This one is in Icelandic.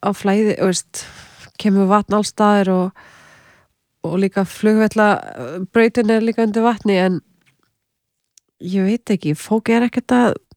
á flæði, kemur vatn alls staðar og líka flugvella brautin líka undir vatni en ég veit ekki, fólk ekkert að